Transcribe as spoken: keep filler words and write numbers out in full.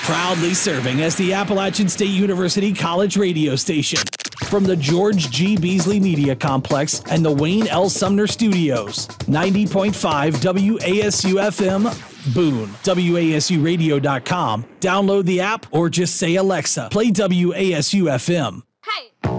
Proudly serving as the Appalachian State University College radio station. From the George G. Beasley Media Complex and the Wayne L. Sumner Studios. ninety point five W A S U F M, Boone. W A S U radio dot com. Download the app or just say, Alexa, play W A S U F M. Hey!